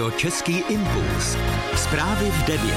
Český impuls. Zprávy v 9.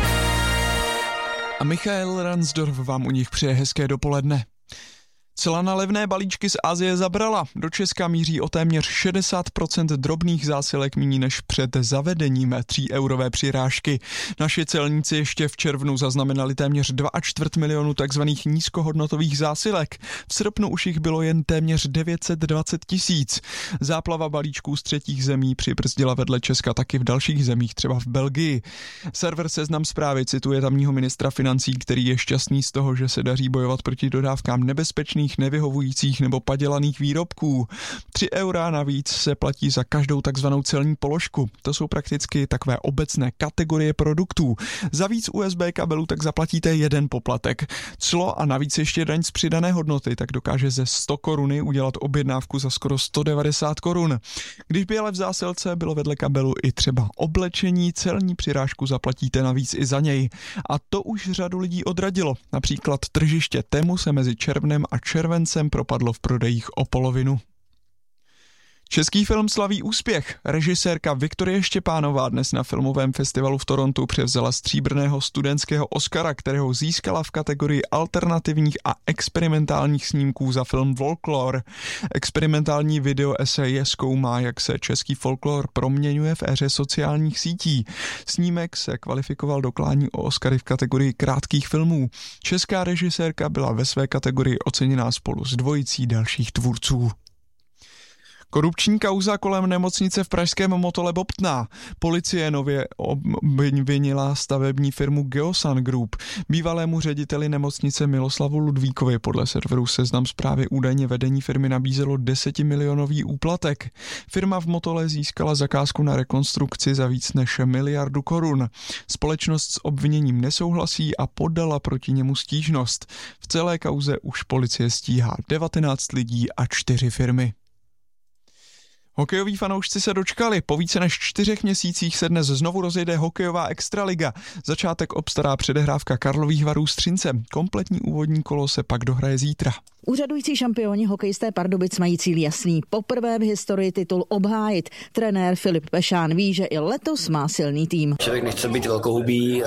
A Michael Ransdorf vám u nich přeje hezké dopoledne. Cla na levné balíčky z Asie zabrala. Do Česka míří o téměř 60% drobných zásilek méně než před zavedením 3-eurové přirážky. Naši celníci ještě v červnu zaznamenali téměř 2,25 milionu takzvaných nízkohodnotových zásilek. V srpnu už jich bylo jen téměř 920 000. Záplava balíčků z třetích zemí přibrzdila vedle Česka taky v dalších zemích, třeba v Belgii. Server Seznam Zprávy cituje tamního ministra financí, který je šťastný z toho, že se daří bojovat proti dodávkám nebezpečných, nevyhovujících nebo padělaných výrobků. 3 eura navíc se platí za každou takzvanou celní položku. To jsou prakticky takové obecné kategorie produktů. Za víc USB kabelů tak zaplatíte jeden poplatek. Clo a navíc ještě daň z přidané hodnoty tak dokáže ze 100 koruny udělat objednávku za skoro 190 korun. Když by ale v zásilce bylo vedle kabelu i třeba oblečení, celní přirážku zaplatíte navíc i za něj. A to už řadu lidí odradilo. Například tržiště Temu se mezi červnem a červencem propadlo v prodejích o polovinu. Český film slaví úspěch. Režisérka Viktorie Štěpánová dnes na filmovém festivalu v Torontu převzala stříbrného studentského Oscara, kterého získala v kategorii alternativních a experimentálních snímků za film Folklore. Experimentální video esej zkoumá, jak se český folklor proměňuje v éře sociálních sítí. Snímek se kvalifikoval do klání o Oscary v kategorii krátkých filmů. Česká režisérka byla ve své kategorii oceněná spolu s dvojicí dalších tvůrců. Korupční kauza kolem nemocnice v pražském Motole bobtná. Policie nově obvinila stavební firmu Geosan Group. Bývalému řediteli nemocnice Miloslavu Ludvíkovi podle serveru Seznam Zprávy údajně vedení firmy nabízelo 10milionový úplatek. Firma v Motole získala zakázku na rekonstrukci za víc než 1 miliardu korun. Společnost s obviněním nesouhlasí a podala proti němu stížnost. V celé kauze už policie stíhá 19 lidí a 4 firmy. Hokejoví fanoušci se dočkali. Po více než 4 měsících se dnes znovu rozjede hokejová extraliga. Začátek obstará předehrávka Karlových Varů s Třincem. Kompletní úvodní kolo se pak dohraje zítra. Úřadující šampioni hokejisté Pardubic mají cíl jasný. Poprvé v historii titul obhájit. Trenér Filip Pešán ví, že i letos má silný tým. Člověk nechce být velkohubý,